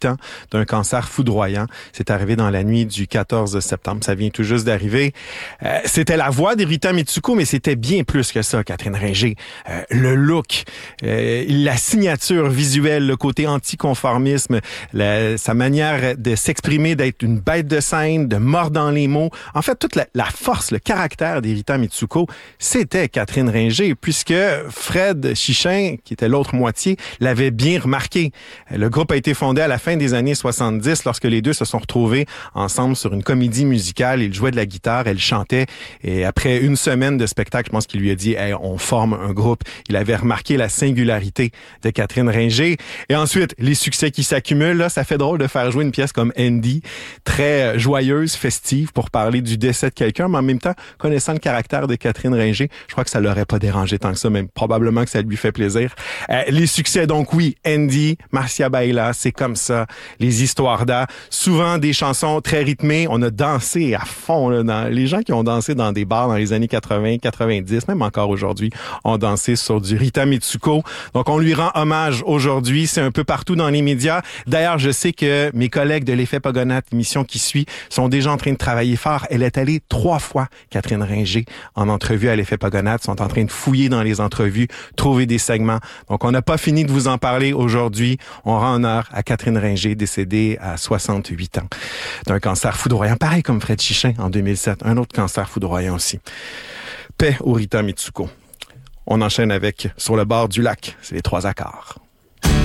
68 ans d'un cancer foudroyant. C'est arrivé dans la nuit du 14 septembre. Ça vient tout juste d'arriver. C'était la voix d'Rita Mitsuko, mais c'était bien plus que ça, Catherine Ringer. Le look, la signature visuelle, le côté anticonformisme, sa manière de s'exprimer, d'être une bête de scène, de mordre dans les mots. En fait, toute la force, le caractère d'Rita Mitsuko, c'était Catherine Ringer, puisque Fred Chichin, qui était l'autre moitié, l'avait bien remarqué. Le groupe a été fondé à la fin des années 70, lorsque les deux se sont retrouvés ensemble sur une comédie musicale. Il jouait de la guitare, elle chantait, et après une semaine de spectacle, je pense qu'il lui a dit « Hey, on forme un groupe ». Il avait remarqué la singularité de Catherine Ringer. Et ensuite, les succès qui s'accumulent, là, ça fait drôle de faire jouer une pièce comme Andy, très joyeuse, festive, pour parler du décès de quelqu'un, mais en même temps, connaissant le caractère de Catherine Ringer, je crois que ça l'aurait pas dérangé tant que ça, même probablement que ça lui fait plaisir. Les succès, donc oui, Andy, Marcia Baila, c'est comme ça, les histoires d'art, souvent des chansons très rythmées, on a dansé à fond, là, les gens qui ont dansé dans des bars dans les années 80, 90, même encore aujourd'hui, ont dansé sur du Rita Mitsuko. Donc on lui rend hommage aujourd'hui, c'est un peu partout dans les médias. D'ailleurs, je sais que mes collègues de l'Effet Pogonat, émission qui suit, sont déjà en train de travailler fort. Elle est allée 3 fois, Catherine Ringer, en entrevue à l'Effet Pogonat, sont en train de fouiller dans les entrevues, trouver des segments. Donc on n'a pas fini de vous en parler aujourd'hui. On rend honneur à Catherine Ringer, décédée à 68 ans d'un cancer foudroyant, pareil comme Fred Chichin en 2007, un autre cancer foudroyant aussi. Paix au Rita Mitsuko. On enchaîne avec Sur le bord du lac, c'est les 3 accords.